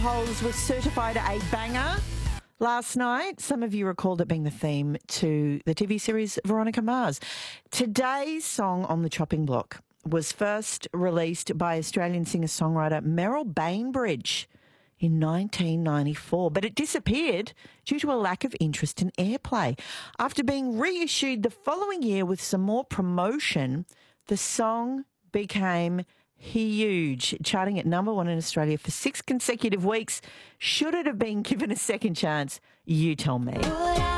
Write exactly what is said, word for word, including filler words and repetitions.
Holes was certified a banger last night. Some of you recalled it being the theme to the T V series Veronica Mars. Today's song on the chopping block was first released by Australian singer-songwriter Merrill Bainbridge in nineteen ninety-four, but it disappeared due to a lack of interest in airplay. After being reissued the following year with some more promotion, the song became huge, charting at number one in Australia for six consecutive weeks. Should it have been given a second chance? You tell me.